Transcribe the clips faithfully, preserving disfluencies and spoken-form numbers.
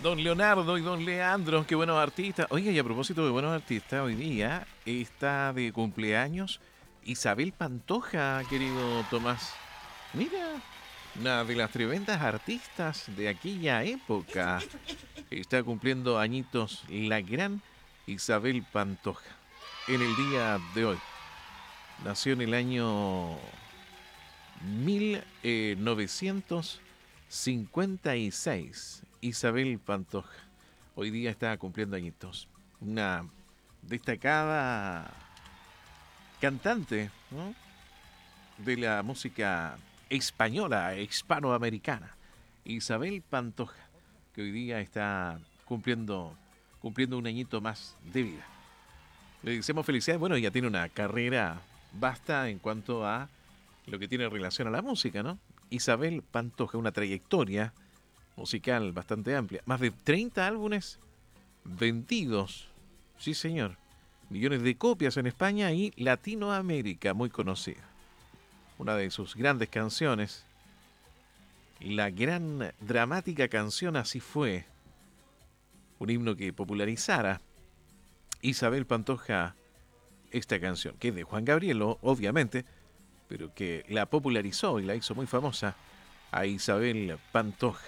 Don Leonardo y don Leandro, qué buenos artistas. Oiga, y a propósito de buenos artistas, hoy día está de cumpleaños Isabel Pantoja, querido Tomás. Mira, una de las tremendas artistas de aquella época. Está cumpliendo añitos la gran Isabel Pantoja. En el día de hoy. Nació en el año mil novecientos cincuenta y seis. Isabel Pantoja. Hoy día está cumpliendo añitos. Una destacada cantante, ¿no?, de la música española, hispanoamericana. Isabel Pantoja, que hoy día está cumpliendo, cumpliendo un añito más de vida. Le deseamos felicidades. Bueno, ella tiene una carrera vasta en cuanto a lo que tiene relación a la música, ¿no? Isabel Pantoja, una trayectoria musical bastante amplia. Más de treinta álbumes vendidos. Sí, señor. Millones de copias en España y Latinoamérica, muy conocida. Una de sus grandes canciones, la gran dramática canción Así fue, un himno que popularizara Isabel Pantoja esta canción, que es de Juan Gabriel, obviamente, pero que la popularizó y la hizo muy famosa a Isabel Pantoja,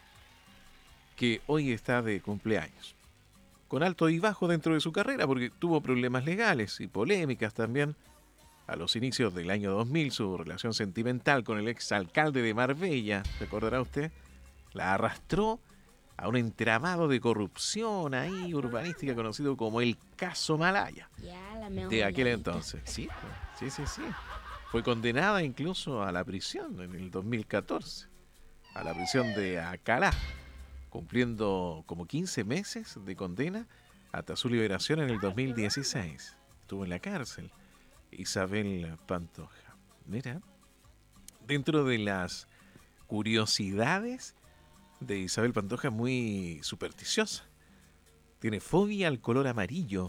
que hoy está de cumpleaños. Con alto y bajo dentro de su carrera, porque tuvo problemas legales y polémicas también. A los inicios del año dos mil, su relación sentimental con el exalcalde de Marbella, ¿recordará usted?, la arrastró a un entramado de corrupción ahí urbanística conocido como el caso Malaya, de aquel entonces. Sí, sí, sí, sí. Fue condenada incluso a la prisión en el dos mil catorce, a la prisión de Alcalá, cumpliendo como quince meses de condena hasta su liberación en el dos mil dieciséis. Estuvo en la cárcel Isabel Pantoja. Mira, dentro de las curiosidades de Isabel Pantoja, muy supersticiosa. Tiene fobia al color amarillo.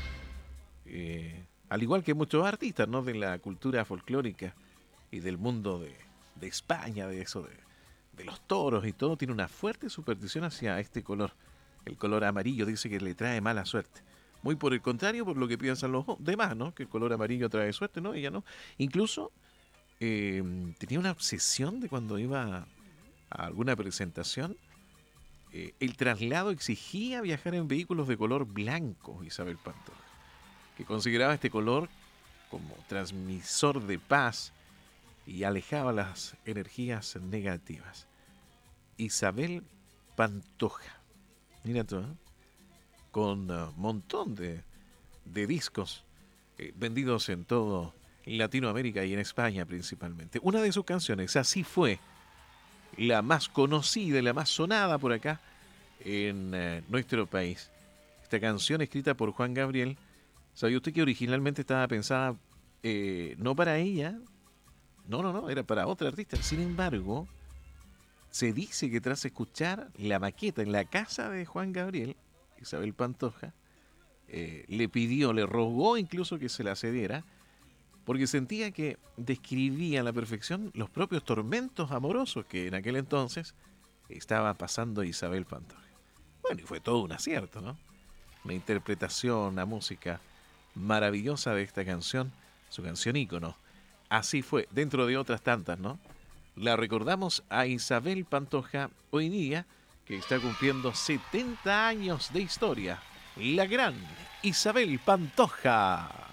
Eh, al igual que muchos artistas, ¿no?, de la cultura folclórica y del mundo de, de España, de eso, de, de los toros y todo, tiene una fuerte superstición hacia este color. El color amarillo dice que le trae mala suerte. Muy por el contrario, por lo que piensan los demás, ¿no?, que el color amarillo trae suerte, ¿no? Ella no. Incluso eh, tenía una obsesión de cuando iba a alguna presentación, eh, el traslado exigía viajar en vehículos de color blanco, Isabel Pantoja, que consideraba este color como transmisor de paz y alejaba las energías negativas. Isabel Pantoja, mira tú, ¿eh?, con un uh, montón de, de discos eh, vendidos en todo Latinoamérica y en España principalmente. Una de sus canciones, Así fue, la más conocida y la más sonada por acá en uh, nuestro país. Esta canción escrita por Juan Gabriel, ¿sabía usted que originalmente estaba pensada eh, no para ella? No, no, no, era para otra artista. Sin embargo, se dice que tras escuchar la maqueta en la casa de Juan Gabriel, Isabel Pantoja eh, le pidió, le rogó incluso que se la cediera, porque sentía que describía a la perfección los propios tormentos amorosos que en aquel entonces estaba pasando Isabel Pantoja. Bueno, y fue todo un acierto, ¿no? Una interpretación, una música maravillosa de esta canción, su canción ícono. Así fue, dentro de otras tantas, ¿no? La recordamos a Isabel Pantoja hoy día, que está cumpliendo setenta años de historia. La gran Isabel Pantoja.